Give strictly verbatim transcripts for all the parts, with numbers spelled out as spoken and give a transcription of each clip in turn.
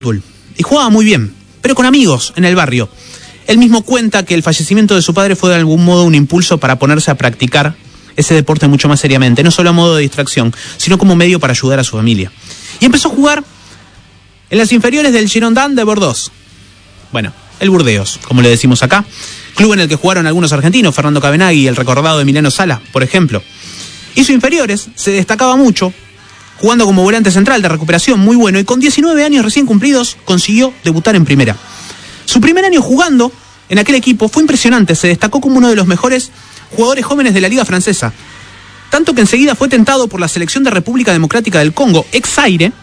y jugaba muy bien, pero con amigos en el barrio. Él mismo cuenta que el fallecimiento de su padre fue de algún modo un impulso para ponerse a practicar ese deporte mucho más seriamente, no solo a modo de distracción, sino como medio para ayudar a su familia. Y empezó a jugar en las inferiores del Girondins de Bordeaux. Bueno, el Burdeos, como le decimos acá, club en el que jugaron algunos argentinos, Fernando Cabenagui y el recordado Emiliano Sala, por ejemplo. Hizo inferiores, se destacaba mucho, jugando como volante central de recuperación muy bueno, y con diecinueve años recién cumplidos consiguió debutar en primera. Su primer año jugando en aquel equipo fue impresionante, se destacó como uno de los mejores jugadores jóvenes de la liga francesa, tanto que enseguida fue tentado por la selección de República Democrática del Congo, ex-Zaire,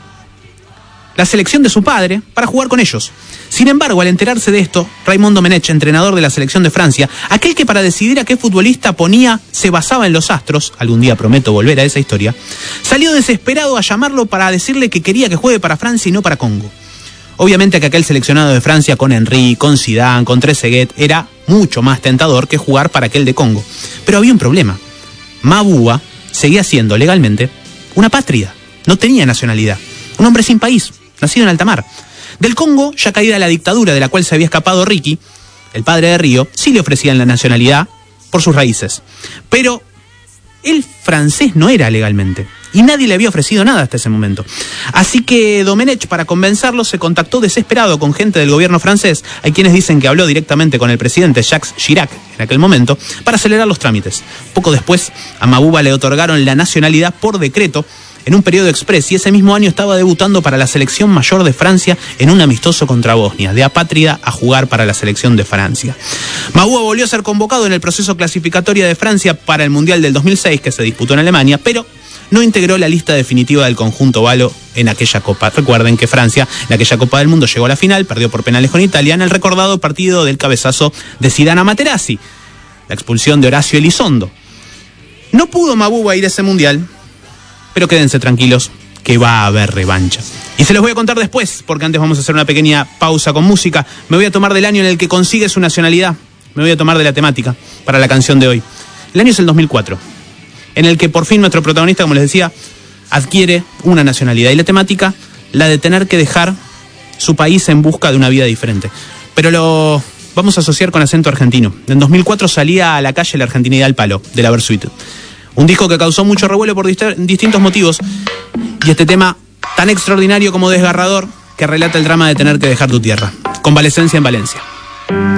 la selección de su padre, para jugar con ellos. Sin embargo, al enterarse de esto, Raymond Domenech, entrenador de la selección de Francia, aquel que para decidir a qué futbolista ponía se basaba en los astros, algún día prometo volver a esa historia, salió desesperado a llamarlo para decirle que quería que juegue para Francia y no para Congo. Obviamente que aquel seleccionado de Francia con Henry, con Zidane, con Trezeguet era mucho más tentador que jugar para aquel de Congo. Pero había un problema. Mabouba seguía siendo legalmente una apátrida, no tenía nacionalidad, un hombre sin país, nacido en alta mar. Del Congo, ya caída la dictadura de la cual se había escapado Ricky, el padre de Río, sí le ofrecían la nacionalidad por sus raíces. Pero el francés no era legalmente, y nadie le había ofrecido nada hasta ese momento. Así que Domenech, para convencerlo, se contactó desesperado con gente del gobierno francés. Hay quienes dicen que habló directamente con el presidente Jacques Chirac en aquel momento para acelerar los trámites. Poco después, a Mabouba le otorgaron la nacionalidad por decreto en un periodo express, y ese mismo año estaba debutando para la selección mayor de Francia en un amistoso contra Bosnia, de apátrida a jugar para la selección de Francia. Mabouba volvió a ser convocado en el proceso clasificatorio de Francia para el Mundial del dos mil seis, que se disputó en Alemania, pero no integró la lista definitiva del conjunto Valo en aquella Copa. Recuerden que Francia en aquella Copa del Mundo llegó a la final, perdió por penales con Italia en el recordado partido del cabezazo de Zidane a Materazzi, la expulsión de Horacio Elizondo. No pudo Mabouba ir a ese Mundial, pero quédense tranquilos que va a haber revancha. Y se los voy a contar después, porque antes vamos a hacer una pequeña pausa con música. Me voy a tomar del año en el que consigue su nacionalidad. Me voy a tomar de la temática para la canción de hoy. El año es el dos mil cuatro, en el que por fin nuestro protagonista, como les decía, adquiere una nacionalidad. Y la temática, la de tener que dejar su país en busca de una vida diferente. Pero lo vamos a asociar con acento argentino. En dos mil cuatro salía a la calle La Argentinidad al Palo, de la Versuit. Un disco que causó mucho revuelo por dist- distintos motivos. Y este tema tan extraordinario como desgarrador, que relata el drama de tener que dejar tu tierra. Convalecencia en Valencia.